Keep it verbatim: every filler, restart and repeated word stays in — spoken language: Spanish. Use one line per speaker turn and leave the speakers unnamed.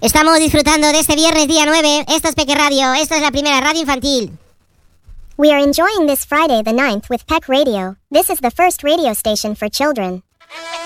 Estamos disfrutando de este viernes día nueve. Esto es Peque Radio. Esta es la primera radio infantil.
We are enjoying this Friday the ninth with Peck Radio. This is the first radio station for children.